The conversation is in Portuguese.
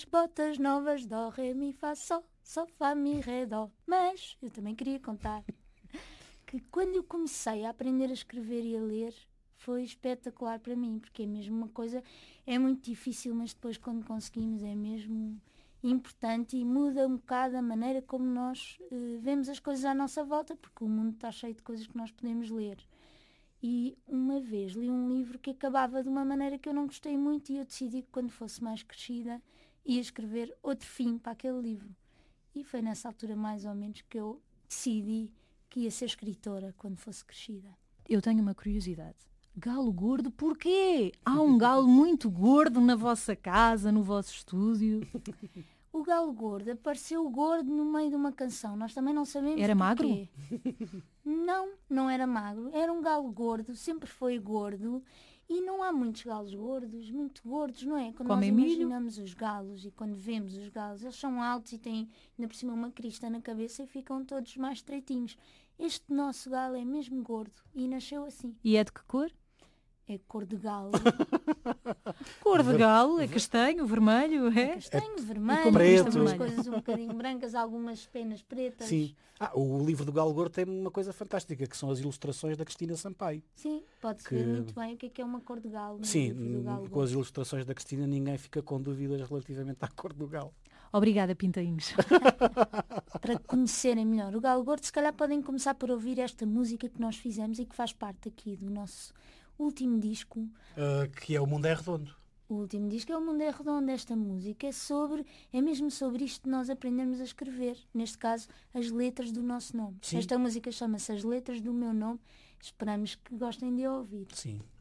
botas novas, dó, ré, mi, fá, sol, sol, fá, mi, ré, dó. Mas eu também queria contar que quando eu comecei a aprender a escrever e a ler, foi espetacular para mim, porque é mesmo uma coisa, é muito difícil, mas depois quando conseguimos é mesmo importante e muda um bocado a maneira como nós vemos as coisas à nossa volta, porque o mundo está cheio de coisas que nós podemos ler. E uma vez li um livro que acabava de uma maneira que eu não gostei muito e eu decidi que quando fosse mais crescida ia escrever outro fim para aquele livro. E foi nessa altura mais ou menos que eu decidi que ia ser escritora quando fosse crescida. Eu tenho uma curiosidade. Galo gordo, porquê? Há um galo muito gordo na vossa casa, no vosso estúdio. O galo gordo apareceu gordo no meio de uma canção. Nós também não sabemos Era magro? porquê. Não, não era magro. Era um galo gordo, sempre foi gordo. E não há muitos galos gordos, muito gordos, não é? Quando Comem nós milho? imaginamos os galos e quando vemos os galos, eles são altos e têm ainda por cima uma crista na cabeça e ficam todos mais estreitinhos. Este nosso galo é mesmo gordo e nasceu assim. E é de que cor? É cor de galo. Cor de galo, é castanho, vermelho, é? Castanho, vermelho, preto. algumas coisas um bocadinho brancas, algumas penas pretas. Sim. O livro do Galo Gordo tem uma coisa fantástica, que são as ilustrações da Cristina Sampaio. Sim, pode-se ver muito bem o que é uma cor de galo. No Sim, livro do galo com gordo. as ilustrações da Cristina ninguém fica com dúvidas relativamente à cor do galo. Obrigada, Pintainhos. Para conhecerem melhor o galo gordo, se calhar podem começar por ouvir esta música que nós fizemos e que faz parte aqui do nosso último disco. Que é O Mundo é Redondo. O último disco é O Mundo é Redondo. Esta música é mesmo sobre isto de nós aprendermos a escrever. Neste caso, as letras do nosso nome. Sim. Esta música chama-se As Letras do Meu Nome. Esperamos que gostem de ouvir. Sim.